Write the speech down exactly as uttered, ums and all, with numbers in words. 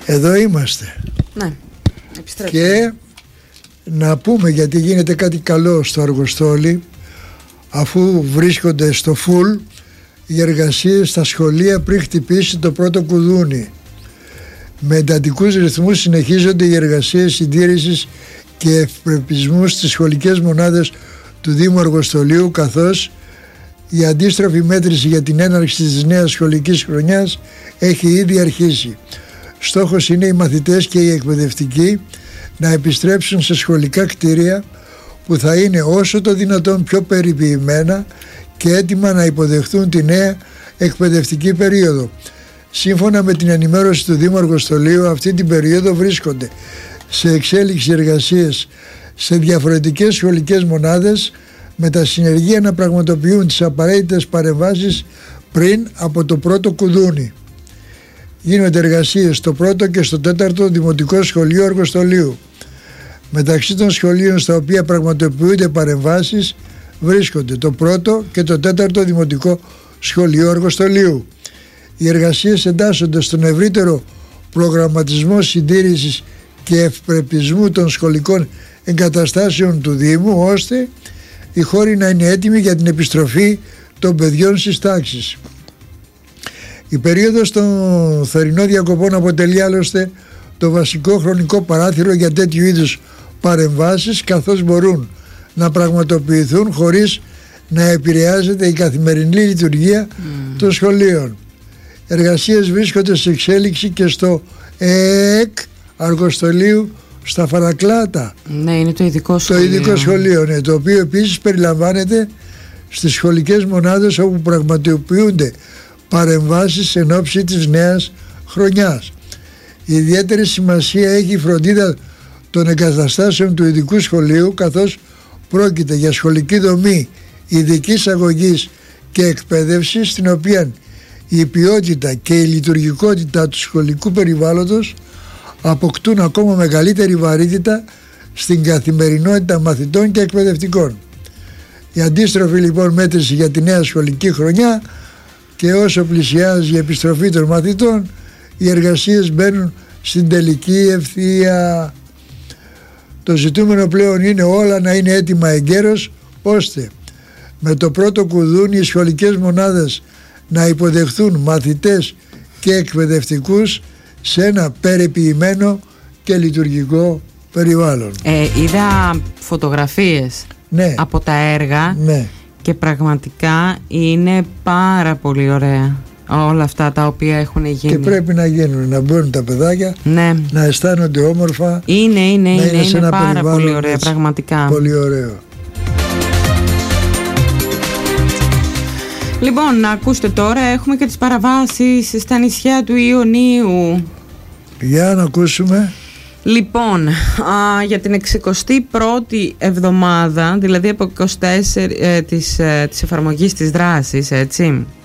Εδώ είμαστε. Ναι, επιστρέψαμε. Και να πούμε, γιατί γίνεται κάτι καλό στο Αργοστόλι, αφού βρίσκονται στο φουλ οι εργασίες στα σχολεία πριν χτυπήσει το πρώτο κουδούνι. Με εντατικούς ρυθμούς συνεχίζονται οι εργασίες συντήρησης και ευπρεπισμού στις σχολικές μονάδες του Δήμου Αργοστολίου, καθώς η αντίστροφη μέτρηση για την έναρξη της νέας σχολικής χρονιάς έχει ήδη αρχίσει. Στόχος είναι οι μαθητές και οι εκπαιδευτικοί να επιστρέψουν σε σχολικά κτίρια που θα είναι όσο το δυνατόν πιο περιποιημένα και έτοιμα να υποδεχθούν τη νέα εκπαιδευτική περίοδο. Σύμφωνα με την ενημέρωση του Δήμου Αργοστολίου, αυτή την περίοδο βρίσκονται σε εξέλιξη εργασίες σε διαφορετικές σχολικές μονάδες, με τα συνεργεία να πραγματοποιούν τις απαραίτητες παρεμβάσεις πριν από το πρώτο κουδούνι. Γίνονται εργασίες στο πρώτο και στο τέταρτο Δημοτικό Σχολείο Αργοστολίου. Μεταξύ των σχολείων στα οποία πραγματοποιούνται παρεμβάσεις βρίσκονται το πρώτο και το τέταρτο Δημοτικό Σχολείο Αργοστολίου. Οι εργασίες εντάσσονται στον ευρύτερο προγραμματισμό συντήρησης και ευπρεπισμού των σχολικών εγκαταστάσεων του Δήμου, ώστε οι χώροι να είναι έτοιμοι για την επιστροφή των παιδιών στις τάξεις. Η περίοδος των θερινών διακοπών αποτελεί άλλωστε το βασικό χρονικό παράθυρο για τέτοιου είδους παρεμβάσεις, καθώς μπορούν να πραγματοποιηθούν χωρίς να επηρεάζεται η καθημερινή λειτουργία mm. των σχολείων. Εργασίες βρίσκονται σε εξέλιξη και στο ΕΕΚ Αργοστολίου στα Φαρακλάτα. Ναι, είναι το ειδικό σχολείο. Το ειδικό σχολείο, ναι, το οποίο επίσης περιλαμβάνεται στις σχολικές μονάδες όπου πραγματοποιούνται παρεμβάσεις εν ώψη της νέας χρονιάς. Η ιδιαίτερη σημασία έχει η φροντίδα των εγκαταστάσεων του ειδικού σχολείου, καθώς πρόκειται για σχολική δομή ειδικής αγωγής και εκπαίδευσης, στην οποία η ποιότητα και η λειτουργικότητα του σχολικού περιβάλλοντος αποκτούν ακόμα μεγαλύτερη βαρύτητα στην καθημερινότητα μαθητών και εκπαιδευτικών. Η αντίστροφη λοιπόν μέτρηση για τη νέα σχολική χρονιά, και όσο πλησιάζει η επιστροφή των μαθητών, οι εργασίες μπαίνουν στην τελική ευθεία. Το ζητούμενο πλέον είναι όλα να είναι έτοιμα εγκαίρως, ώστε με το πρώτο κουδούνι οι σχολικές μονάδες να υποδεχθούν μαθητές και εκπαιδευτικούς σε ένα περιποιημένο και λειτουργικό περιβάλλον. Ε, είδα φωτογραφίες ναι. από τα έργα ναι. και πραγματικά είναι πάρα πολύ ωραία όλα αυτά τα οποία έχουν γίνει. Και πρέπει να γίνουν, να μπουν τα παιδάκια, ναι. να αισθάνονται όμορφα. Είναι, είναι, είναι, είναι, είναι πάρα πολύ ωραία, έτσι, πραγματικά. Πολύ ωραίο. Λοιπόν, να ακούστε τώρα, έχουμε και τις παραβάσεις στα νησιά του Ιωνίου. Για να ακούσουμε. Λοιπόν, α, για την εξηκοστή πρώτη εβδομάδα, δηλαδή από είκοσι τέσσερα ε, της, ε, της εφαρμογής της δράσης, έτσι,